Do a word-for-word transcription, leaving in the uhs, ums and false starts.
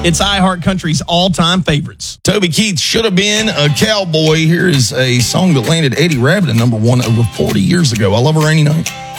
It's iHeart Country's all-time favorites. Toby Keith, Should Have Been a Cowboy. Here is a song that landed Eddie Rabbitt at number one over forty years ago. I Love a Rainy Night.